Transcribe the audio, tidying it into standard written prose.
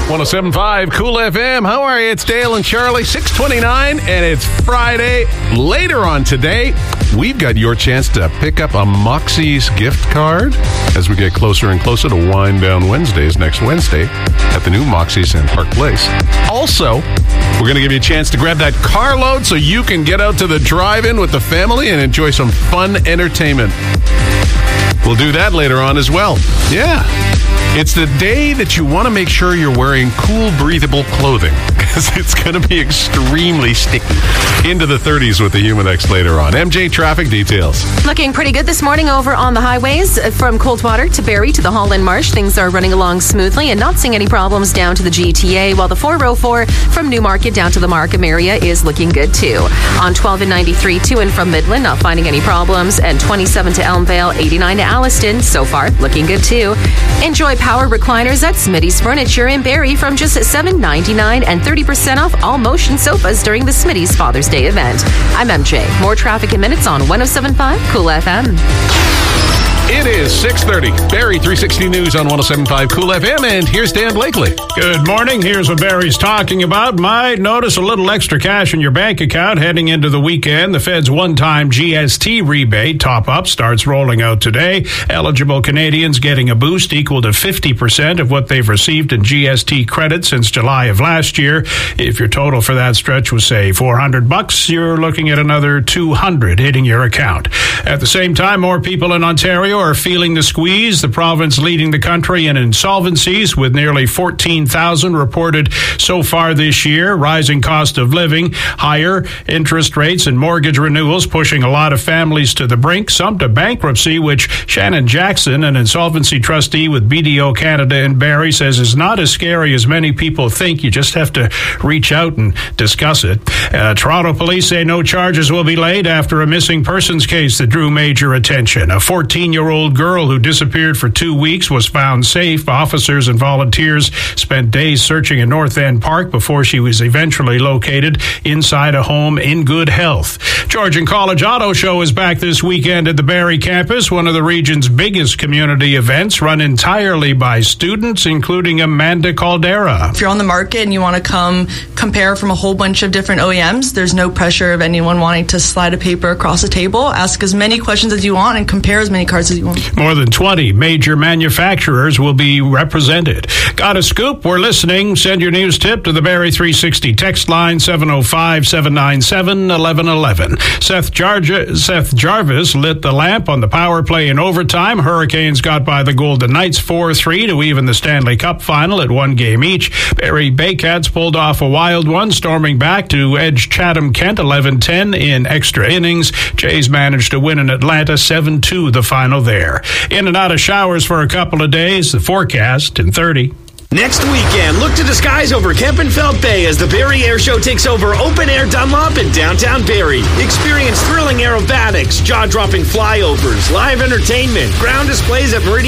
107.5 Cool FM. How are you? It's Dale and Charlie, 6:29, and it's Friday. Later on today, we've got your chance to pick up a Moxie's gift card as we get closer and closer to Wind Down Wednesdays next Wednesday at the new Moxie's in Park Place. Also, we're going to give you a chance to grab that carload so you can get out to the drive-in with the family and enjoy some fun entertainment. We'll do that later on as well. Yeah. It's the day that you want to make sure you're wearing cool, breathable clothing because it's going to be extremely sticky. Into the 30s with the Humidex later on. MJ, traffic details. Looking pretty good this morning over on the highways. From Coldwater to Barrie to the Holland Marsh, things are running along smoothly and not seeing any problems down to the GTA, while the 404 from Newmarket down to the Markham area is looking good too. On 12 and 93 to and from Midland, not finding any problems, and 27 to Elmvale, 89 to Alliston, so far looking good too. Enjoy power recliners at Smitty's Furniture in Barrie from just $7.99 and 30% off all motion sofas during the Smitty's Father's Day event. I'm MJ. More traffic in minutes on 107.5 Cool FM. It is 6:30. Barrie 360 News on 107.5 Cool FM, and here's Dan Blakely. Good morning. Here's what Barrie's talking about. Might notice a little extra cash in your bank account heading into the weekend. The Fed's one-time GST rebate top-up starts rolling out today. Eligible Canadians getting a boost equal to 50% of what they've received in GST credit since July of last year. If your total for that stretch was, say, $400, you're looking at another $200 hitting your account. At the same time, more people in Ontario are feeling the squeeze. The province leading the country in insolvencies with nearly 14,000 reported so far this year. Rising cost of living, higher interest rates, and mortgage renewals pushing a lot of families to the brink, some to bankruptcy, which Shannon Jackson, an insolvency trustee with BDO Canada in Barrie, says is not as scary as many people think. You just have to reach out and discuss it. Toronto police say no charges will be laid after a missing persons case that drew major attention. A 14-year-old girl who disappeared for 2 weeks was found safe. Officers and volunteers spent days searching in North End Park before she was eventually located inside a home in good health. Georgian College Auto Show is back this weekend at the Barrie campus, one of the region's biggest community events, run entirely by students, including Amanda Caldera. If you're on the market and you want to come compare from a whole bunch of different OEMs, there's no pressure of anyone wanting to slide a paper across the table. Ask as many questions as you want and compare as many cars as you want. More than 20 major manufacturers will be represented. Got a scoop? We're listening. Send your news tip to the Barrie 360 text line 705-797-1111. Seth Jarvis lit the lamp on the power play in overtime. Hurricanes got by the Golden Knights 4-3 to even the Stanley Cup final at 1 game each. Barrie Baycats pulled off a wild one, storming back to edge Chatham-Kent 11-10 in extra innings. Jays managed to win in Atlanta 7-2 the final there. In and out of showers for a couple of days. The forecast in 30. Next weekend, look to the skies over Kempenfelt Bay as the Barrie Air Show takes over Open Air Dunlop in downtown Barrie. Experience thrilling aerobatics, jaw-dropping flyovers, live entertainment, ground displays at Meridian